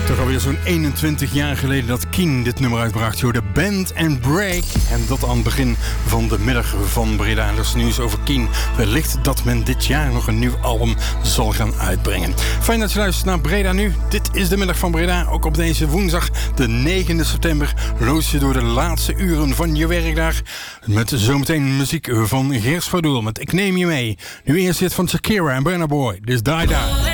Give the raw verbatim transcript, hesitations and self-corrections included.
Toch alweer zo'n eenentwintig jaar geleden dat Keen dit nummer uitbracht. Door de Bend and Break. En dat aan het begin van de middag van Breda. En er is nieuws over Keen. Wellicht dat men dit jaar nog een nieuw album zal gaan uitbrengen. Fijn dat je luistert naar Breda Nu. Dit is de middag van Breda. Ook op deze woensdag, de negende september, loos je door de laatste uren van je werkdag. Met zometeen muziek van Geert Verdoel met Ik Neem Je Mee. Nu eerst dit van Shakira en Burna Boy. Dus Die Die.